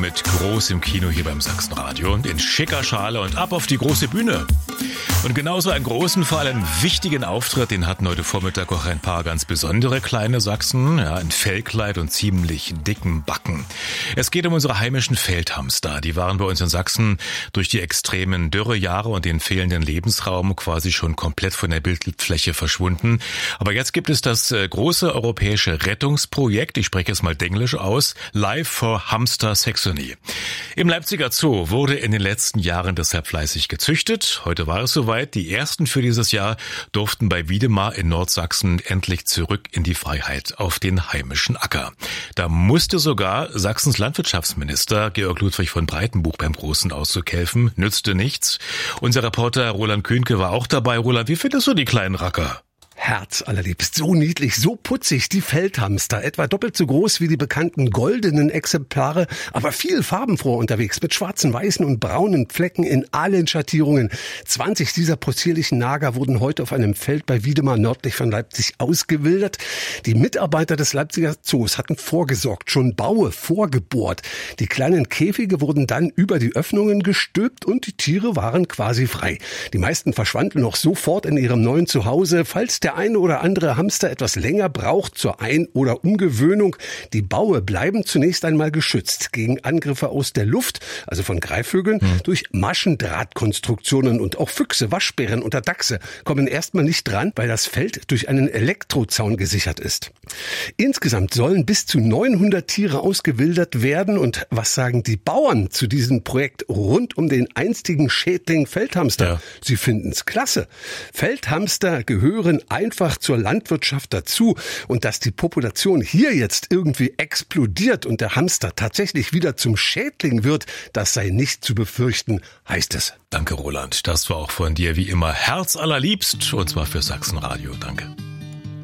mit großem Kino hier beim Sachsenradio und in schicker Schale und ab auf die große Bühne. Und genauso einen großen, vor allem wichtigen Auftritt, den hatten heute Vormittag auch ein paar ganz besondere kleine Sachsen, ja, in Fellkleid und ziemlich dicken Backen. Es geht um unsere heimischen Feldhamster. Die waren bei uns in Sachsen durch die extremen Dürrejahre und den fehlenden Lebensraum quasi schon komplett von der Bildfläche verschwunden. Aber jetzt gibt es das große europäische Rettungsprojekt, ich spreche es mal denglisch aus, Life for Hamster Saxony. Im Leipziger Zoo wurde in den letzten Jahren deshalb fleißig gezüchtet. Heute war es soweit. Die ersten für dieses Jahr durften bei Wiedemar in Nordsachsen endlich zurück in die Freiheit auf den heimischen Acker. Da musste sogar Sachsens Landwirtschaftsminister Georg Ludwig von Breitenbuch beim großen Auszug helfen. Nützte nichts. Unser Reporter Roland Kühnke war auch dabei. Roland, wie findest du die kleinen Racker? Herzallerliebst, so niedlich, so putzig, die Feldhamster, etwa doppelt so groß wie die bekannten goldenen Exemplare, aber viel farbenfroh unterwegs, mit schwarzen, weißen und braunen Flecken in allen Schattierungen. 20 dieser possierlichen Nager wurden heute auf einem Feld bei Wiedemar nördlich von Leipzig ausgewildert. Die Mitarbeiter des Leipziger Zoos hatten vorgesorgt, schon Baue vorgebohrt. Die kleinen Käfige wurden dann über die Öffnungen gestülpt und die Tiere waren quasi frei. Die meisten verschwanden noch sofort in ihrem neuen Zuhause, falls der eine oder andere Hamster etwas länger braucht zur Ein- oder Umgewöhnung. Die Baue bleiben zunächst einmal geschützt gegen Angriffe aus der Luft, also von Greifvögeln, durch Maschendrahtkonstruktionen, und auch Füchse, Waschbären oder Dachse kommen erstmal nicht dran, weil das Feld durch einen Elektrozaun gesichert ist. Insgesamt sollen bis zu 900 Tiere ausgewildert werden, und was sagen die Bauern zu diesem Projekt rund um den einstigen Schädling Feldhamster? Ja. Sie finden's klasse. Feldhamster gehören einfach zur Landwirtschaft dazu, und dass die Population hier jetzt irgendwie explodiert und der Hamster tatsächlich wieder zum Schädling wird, das sei nicht zu befürchten, heißt es. Danke, Roland. Das war auch von dir wie immer herzallerliebst, und zwar für Sachsenradio. Danke.